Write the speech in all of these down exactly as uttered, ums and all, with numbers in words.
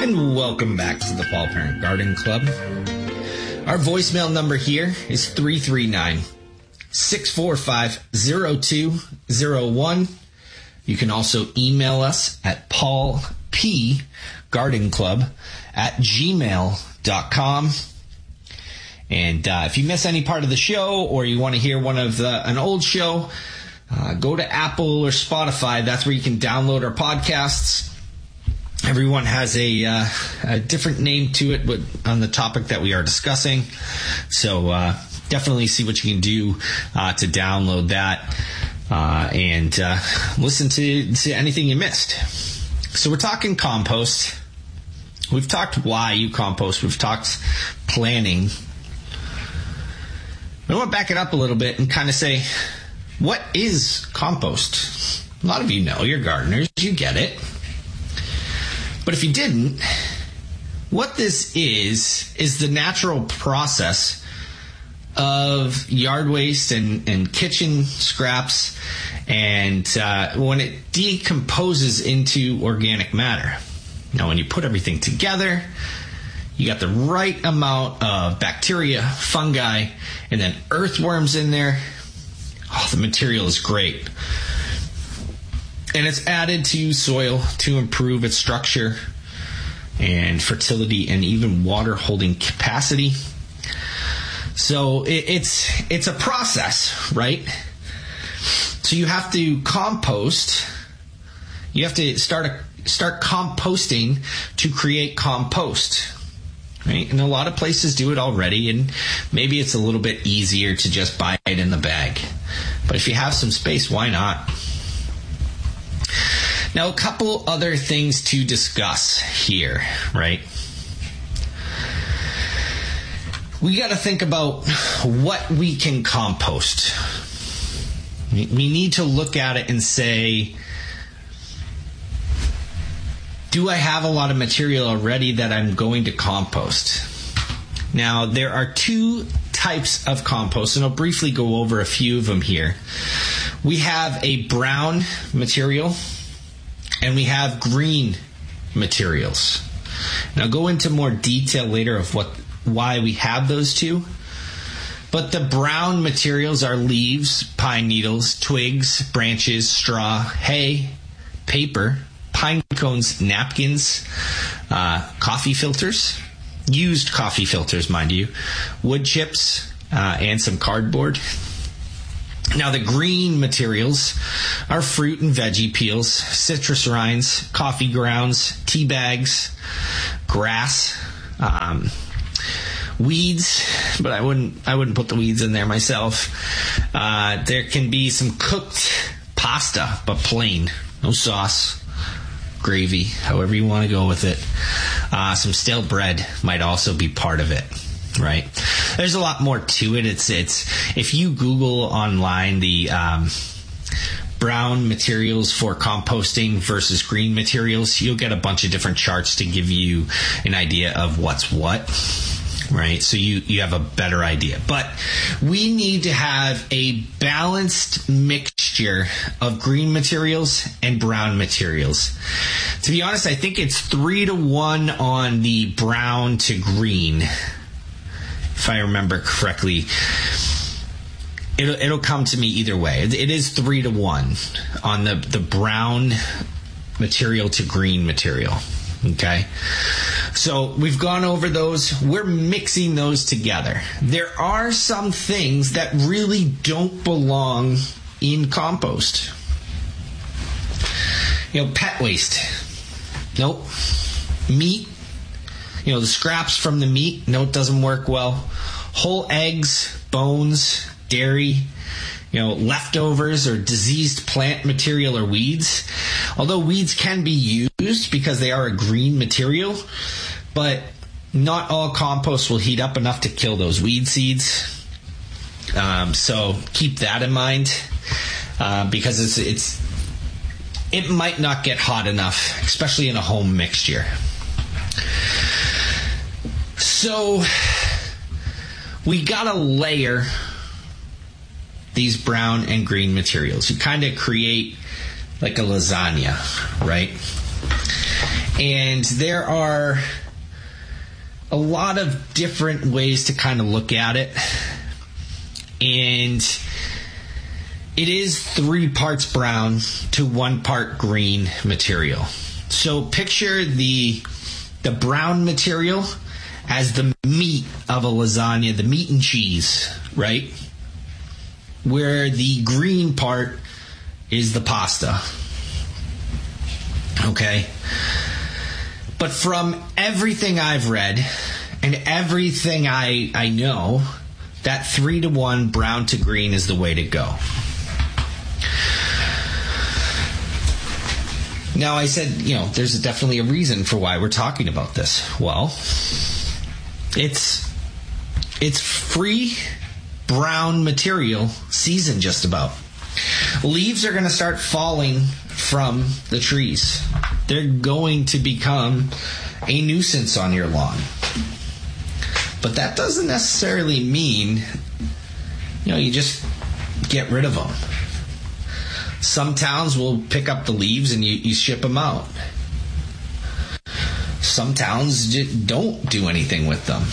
And welcome back to the Paul Parent Garden Club. Our voicemail number here is three three nine, six four five, zero two zero one. You can also email us at paulpgardenclub at gmail dot com. And uh, if you miss any part of the show or you want to hear one of the, an old show, uh, go to Apple or Spotify. That's where you can download our podcasts. Everyone has a, uh, a different name to it but on the topic that we are discussing. So uh, definitely see what you can do uh, to download that uh, and uh, listen to, to anything you missed. So we're talking compost. We've talked why you compost. We've talked planning. I want to back it up a little bit and kind of say, what is compost? A lot of you know, you're gardeners, you get it. But if you didn't, what this is, is the natural process of yard waste and, and kitchen scraps, and uh, when it decomposes into organic matter. Now, when you put everything together, you got the right amount of bacteria, fungi, and then earthworms in there. Oh, the material is great. And it's added to soil to improve its structure and fertility and even water holding capacity. So it, it's it's a process, right? So you have to compost. You have to start a, start composting to create compost. Right? And a lot of places do it already, and maybe it's a little bit easier to just buy it in the bag. But if you have some space, why not? Now, a couple other things to discuss here, right? We got to think about what we can compost. We need to look at it and say, do I have a lot of material already that I'm going to compost? Now, there are two types of compost, and I'll briefly go over a few of them here. We have a brown material, and we have green materials. And I'll go into more detail later of what why we have those two. But the brown materials are leaves, pine needles, twigs, branches, straw, hay, paper, pine cones, napkins, uh, coffee filters, used coffee filters, mind you, wood chips, uh, and some cardboard. Now, the green materials are fruit and veggie peels, citrus rinds, coffee grounds, tea bags, grass, um, weeds, but I wouldn't I wouldn't put the weeds in there myself. Uh, there can be some cooked pasta, but plain, no sauce, gravy, however you want to go with it. Uh, some stale bread might also be part of it. Right. There's a lot more to it. It's it's if you Google online the um, brown materials for composting versus green materials, you'll get a bunch of different charts to give you an idea of what's what. Right. So you, you have a better idea. But we need to have a balanced mixture of green materials and brown materials. To be honest, I think it's three to one on the brown to green. If I remember correctly, it'll, it'll come to me either way. It, it is three to one on the, the brown material to green material. Okay. So we've gone over those. We're mixing those together. There are some things that really don't belong in compost. You know, pet waste. Nope. Meat. You know, the scraps from the meat, no, it doesn't work well. Whole eggs, bones, dairy, you know, leftovers or diseased plant material or weeds. Although weeds can be used because they are a green material, but not all compost will heat up enough to kill those weed seeds. Um, so keep that in mind uh, because it's it's it might not get hot enough, especially in a home mixture. So we gotta layer these brown and green materials. You kind of create like a lasagna, right? And there are a lot of different ways to kind of look at it. And it is three parts brown to one part green material. So picture the the brown material as the meat of a lasagna, the meat and cheese, right? Where the green part is the pasta. Okay? But from everything I've read and everything I, I know, that three to one brown to green is the way to go. Now, I said, you know, there's definitely a reason for why we're talking about this. Well, it's it's free brown material season just about. Leaves are going to start falling from the trees. They're going to become a nuisance on your lawn. But that doesn't necessarily mean, you know, you just get rid of them. Some towns will pick up the leaves and you, you ship them out. Some towns don't do anything with them.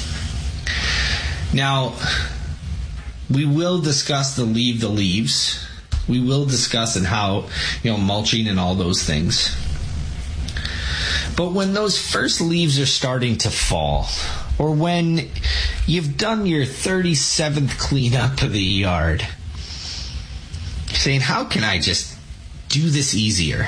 Now, we will discuss the leave the leaves. We will discuss and how, you know, mulching and all those things. But when those first leaves are starting to fall, or when you've done your thirty-seventh cleanup of the yard, saying, how can I just do this easier?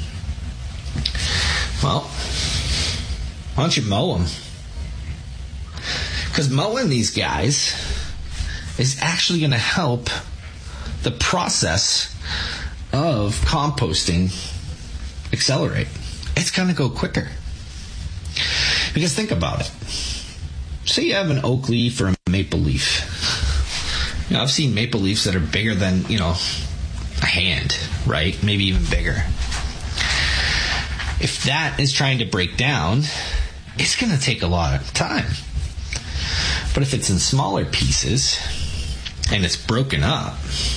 Well, why don't you mow them? Because mowing these guys is actually going to help the process of composting accelerate. It's going to go quicker. Because think about it. Say you have an oak leaf or a maple leaf. You know, I've seen maple leaves that are bigger than, you know, a hand, right? Maybe even bigger. If that is trying to break down, it's going to take a lot of time. But if it's in smaller pieces and it's broken up,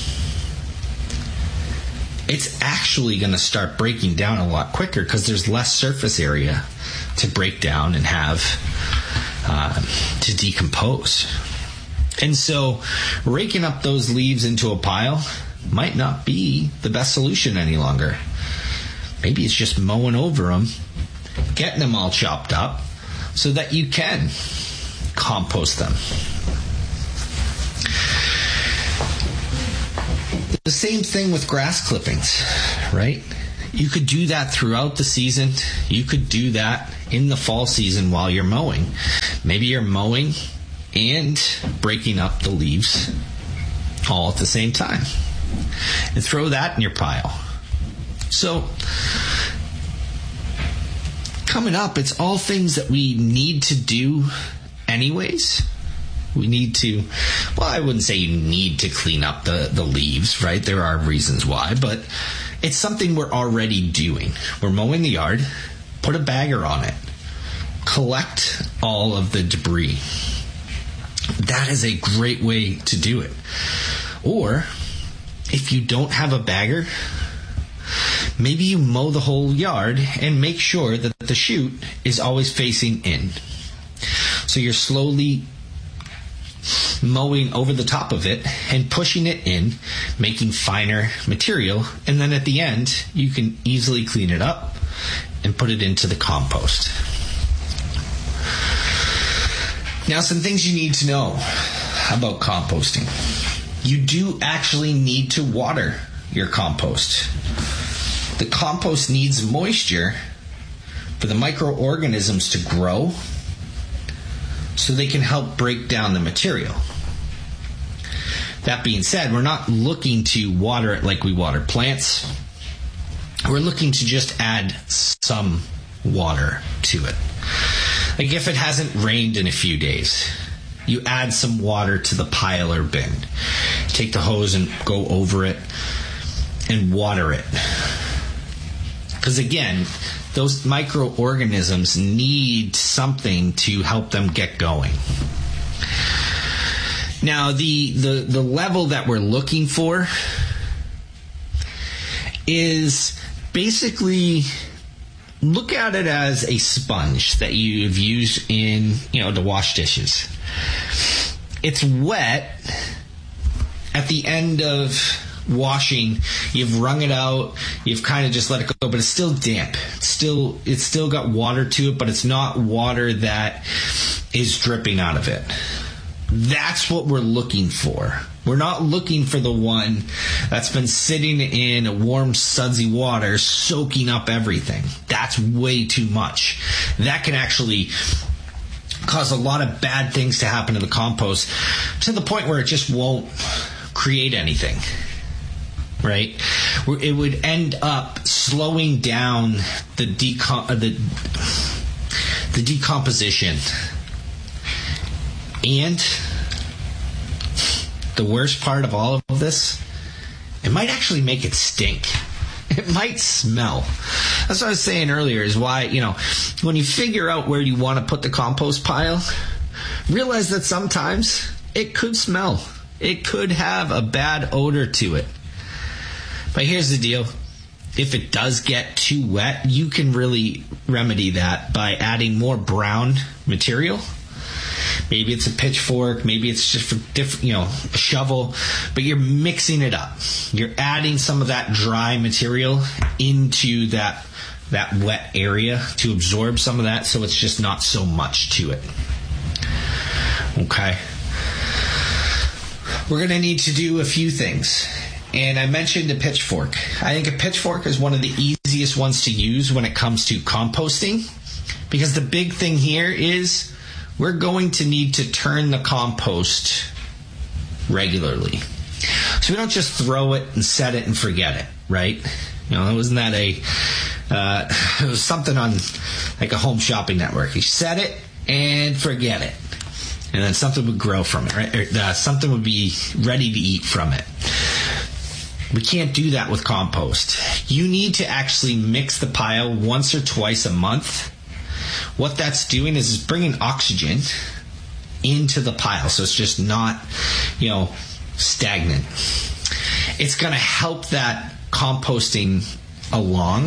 it's actually going to start breaking down a lot quicker because there's less surface area to break down and have uh, to decompose. And so raking up those leaves into a pile might not be the best solution any longer. Maybe it's just mowing over them, getting them all chopped up so that you can compost them. The same thing with grass clippings, right? You could do that throughout the season. You could do that in the fall season while you're mowing. Maybe you're mowing and breaking up the leaves all at the same time. And throw that in your pile. So, coming up, it's all things that we need to do anyways. We need to, well, I wouldn't say you need to clean up the, the leaves, right? There are reasons why, but it's something we're already doing. We're mowing the yard, put a bagger on it, collect all of the debris. That is a great way to do it. Or, if you don't have a bagger, maybe you mow the whole yard and make sure that the chute is always facing in. So you're slowly mowing over the top of it and pushing it in, making finer material, and then at the end, you can easily clean it up and put it into the compost. Now, some things you need to know about composting. You do actually need to water your compost. The compost needs moisture for the microorganisms to grow so they can help break down the material. That being said, we're not looking to water it like we water plants. We're looking to just add some water to it. Like if it hasn't rained in a few days, you add some water to the pile or bin. Take the hose and go over it and water it. Because again, those microorganisms need something to help them get going. Now, the, the, the level that we're looking for is basically look at it as a sponge that you've used in, you know, to wash dishes. It's wet at the end of washing. You've wrung it out, you've kind of just let it go, but it's still damp. It's still, it's still got water to it, but it's not water that is dripping out of it. That's what we're looking for. We're not looking for the one that's been sitting in warm, sudsy water, soaking up everything. That's way too much. That can actually cause a lot of bad things to happen to the compost, to the point where it just won't create anything. Right? It would end up slowing down the decom- the, the decomposition. And the worst part of all of this, it might actually make it stink. It might smell. That's what I was saying earlier, is why, you know, when you figure out where you want to put the compost pile, realize that sometimes it could smell. It could have a bad odor to it. But here's the deal. If it does get too wet, you can really remedy that by adding more brown material. Maybe it's a pitchfork, maybe it's just for different, you know, a shovel, but you're mixing it up. You're adding some of that dry material into that that wet area to absorb some of that, so it's just not so much to it. Okay. We're going to need to do a few things. And I mentioned a pitchfork. I think a pitchfork is one of the easiest ones to use when it comes to composting, because the big thing here is we're going to need to turn the compost regularly. So we don't just throw it and set it and forget it, right? You know, wasn't that a, uh, it was something on like a Home Shopping Network. You set it and forget it. And then something would grow from it, right? Or, uh, something would be ready to eat from it. We can't do that with compost. You need to actually mix the pile once or twice a month. What that's doing is it's bringing oxygen into the pile, so it's just not, you know, stagnant. It's going to help that composting along.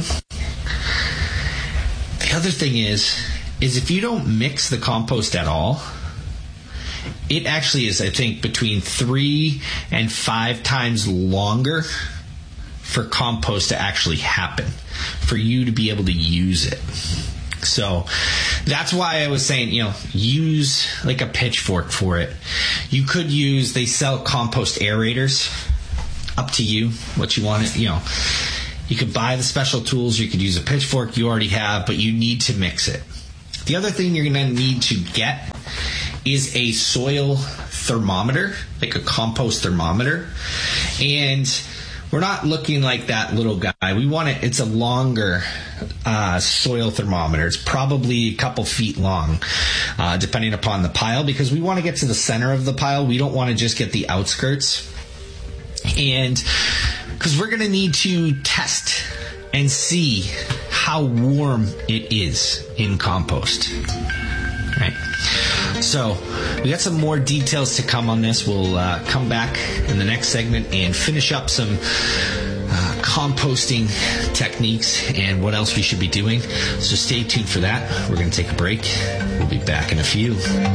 The other thing is, is if you don't mix the compost at all, it actually is, I think, between three and five times longer for compost to actually happen, for you to be able to use it. So that's why I was saying, you know, use like a pitchfork for it. You could use, they sell compost aerators. Up to you what you want it, you know. You could buy the special tools, you could use a pitchfork you already have, but you need to mix it. The other thing you're going to need to get is a soil thermometer, like a compost thermometer. And we're not looking like that little guy. We want it, it's a longer uh, soil thermometer. It's probably a couple feet long, uh, depending upon the pile, because we want to get to the center of the pile. We don't want to just get the outskirts. And because we're going to need to test and see how warm it is in compost. Right. So we got some more details to come on this. We'll uh, come back in the next segment and finish up some uh, composting techniques and what else we should be doing. So stay tuned for that. We're going to take a break. We'll be back in a few.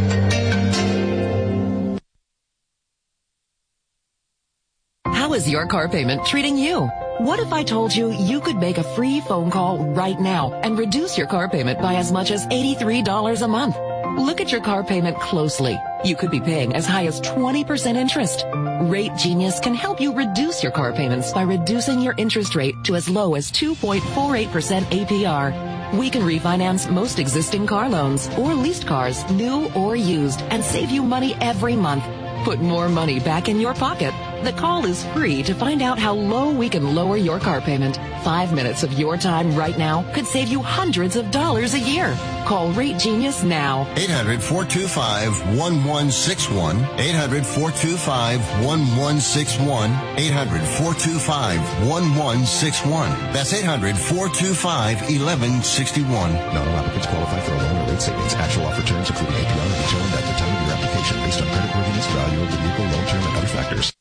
How is your car payment treating you? What if I told you you could make a free phone call right now and reduce your car payment by as much as eighty-three dollars a month? Look at your car payment closely. You could be paying as high as twenty percent interest. Rate Genius can help you reduce your car payments by reducing your interest rate to as low as two point four eight percent A P R. We can refinance most existing car loans or leased cars, new or used, and save you money every month. Put more money back in your pocket. The call is free to find out how low we can lower your car payment. Five minutes of your time right now could save you hundreds of dollars a year. Call Rate Genius now. eight hundred, four two five, one one six one. eight hundred, four two five, one one six one. eight hundred, four two five, one one six one. That's eight hundred, four two five, one one six one. Not all applicants qualify for a loan or rate savings. Actual offer terms, including A P R, are determined at the time of your application based on creditworthiness, value of the vehicle, loan term, and other factors.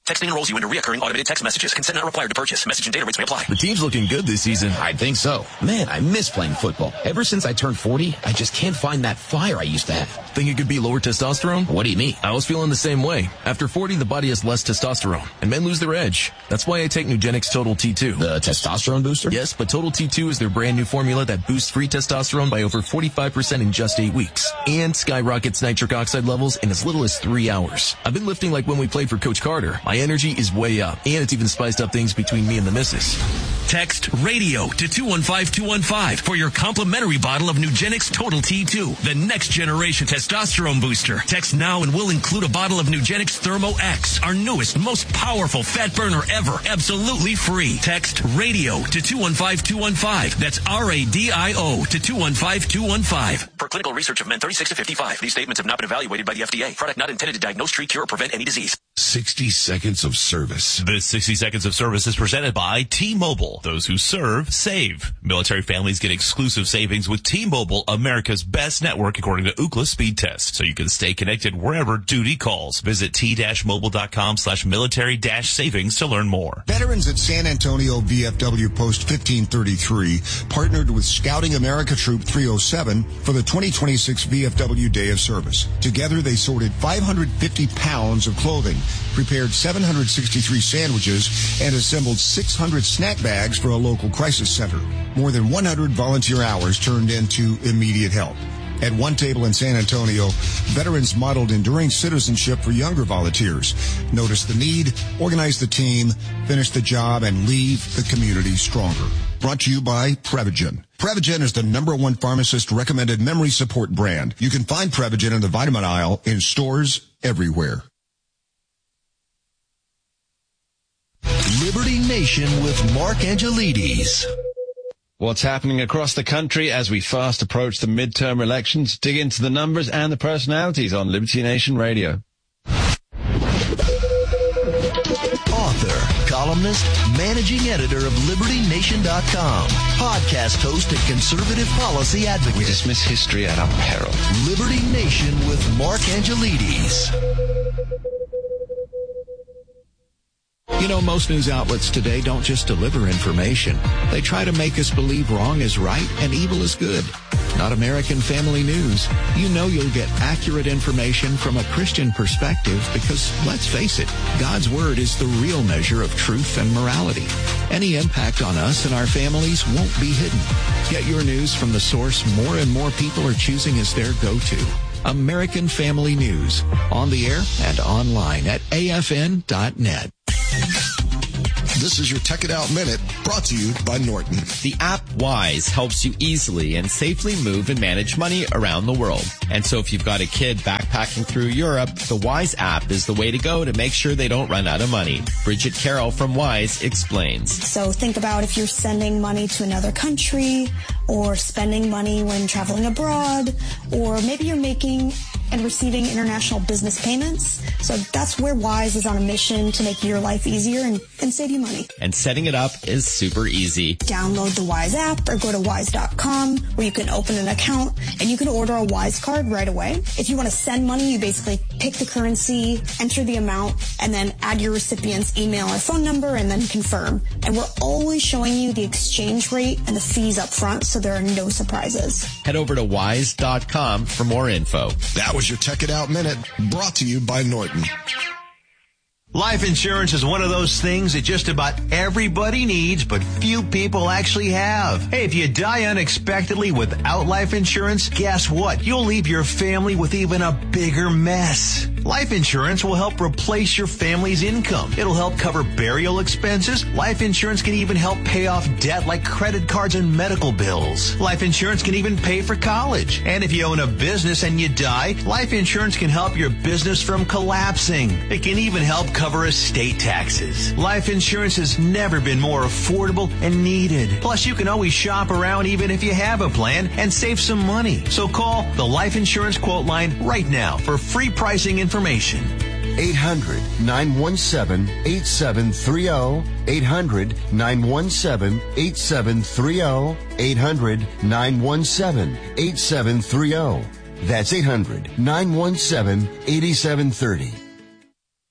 Texting enrolls you into recurring automated text messages. Consent not required to purchase. Message and data rates may apply. The team's looking good this season. I think so. Man, I miss playing football. Ever since I turned forty, I just can't find that fire I used to have. Think it could be lower testosterone? What do you mean? I was feeling the same way. After forty, the body has less testosterone, and men lose their edge. That's why I take Nugenix Total T two. The testosterone booster? Yes, but Total T two is their brand new formula that boosts free testosterone by over forty-five percent in just eight weeks, and skyrockets nitric oxide levels in as little as three hours. I've been lifting like when we played for Coach Carter. My energy is way up, and it's even spiced up things between me and the missus. Text radio to two one five two one five for your complimentary bottle of Nugenix Total T two, the next generation testosterone booster. Text now and we'll include a bottle of Nugenix Thermo X, our newest, most powerful fat burner ever, absolutely free. Text radio to two one five two one five. That's R A D I O to two one five two one five. For clinical research of men thirty-six to fifty-five, these statements have not been evaluated by the F D A. Product not intended to diagnose, treat, cure, or prevent any disease. sixty seconds of service. This sixty seconds of service is presented by T-Mobile. Those who serve, save. Military families get exclusive savings with T-Mobile, America's best network according to Ookla speed test. So you can stay connected wherever duty calls. Visit t-mobile.com slash military dash savings to learn more. Veterans at San Antonio V F W Post fifteen thirty-three partnered with Scouting America Troop three oh seven for the twenty twenty-six V F W Day of Service. Together they sorted five hundred fifty pounds of clothing, prepared seven hundred sixty-three sandwiches, and assembled six hundred snack bags for a local crisis center. More than one hundred volunteer hours turned into immediate help. At one table in San Antonio, veterans modeled enduring citizenship for younger volunteers. Notice the need, organize the team, finish the job, and leave the community stronger. Brought to you by Prevagen. Prevagen is the number one pharmacist-recommended memory support brand. You can find Prevagen in the vitamin aisle in stores everywhere. Liberty Nation with Mark Angelides. What's happening across the country as we fast approach the midterm elections? Dig into the numbers and the personalities on Liberty Nation Radio. Author, columnist, managing editor of Liberty Nation dot com, podcast host and conservative policy advocate. We dismiss history at our peril. Liberty Nation with Mark Angelides. You know, most news outlets today don't just deliver information. They try to make us believe wrong is right and evil is good. Not American Family News. You know you'll get accurate information from a Christian perspective because, let's face it, God's Word is the real measure of truth and morality. Any impact on us and our families won't be hidden. Get your news from the source more and more people are choosing as their go-to. American Family News. On the air and online at A F N dot net. This is your Tech It Out Minute, brought to you by Norton. The app Wise helps you easily and safely move and manage money around the world. And so if you've got a kid backpacking through Europe, the Wise app is the way to go to make sure they don't run out of money. Bridget Carroll from Wise explains. So think about if you're sending money to another country, or spending money when traveling abroad, or maybe you're making and receiving international business payments. So that's where Wise is on a mission to make your life easier and, and save you money. And setting it up is super easy. Download the Wise app or go to wise dot com where you can open an account and you can order a Wise card right away. If you want to send money, you basically pick the currency, enter the amount, and then add your recipient's email or phone number and then confirm. And we're always showing you the exchange rate and the fees up front, so there are no surprises. Head over to wise dot com for more info. That was your Tech It Out Minute, brought to you by Norton. Life insurance is one of those things that just about everybody needs, but few people actually have. Hey, if you die unexpectedly without life insurance, guess what? You'll leave your family with even a bigger mess. Life insurance will help replace your family's income. It'll help cover burial expenses. Life insurance can even help pay off debt like credit cards and medical bills. Life insurance can even pay for college. And if you own a business and you die, life insurance can help your business from collapsing. It can even help cover estate taxes. Life insurance has never been more affordable and needed. Plus, you can always shop around even if you have a plan and save some money. So call the Life Insurance Quote Line right now for free pricing information. eight hundred, nine one seven, eight seven three zero. eight hundred, nine one seven, eight seven three zero. eight hundred, nine one seven, eight seven three zero. That's eight hundred, nine one seven, eight seven three zero.